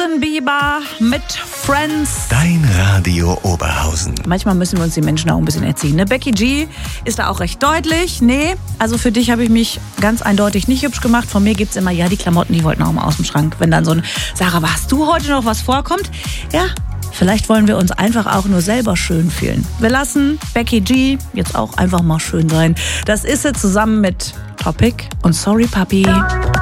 Justin Bieber mit Friends. Dein Radio Oberhausen. Manchmal müssen wir uns die Menschen auch ein bisschen erziehen. Ne? Becky G ist da auch recht deutlich. Nee, also für dich habe ich mich ganz eindeutig nicht hübsch gemacht. Von mir gibt's immer, ja, die Klamotten, die wollten auch mal aus dem Schrank. Wenn dann so ein, Sarah, hast du heute noch was vorkommt? Ja, vielleicht wollen wir uns einfach auch nur selber schön fühlen. Wir lassen Becky G jetzt auch einfach mal schön sein. Das ist sie zusammen mit Topic und Sorry Papi.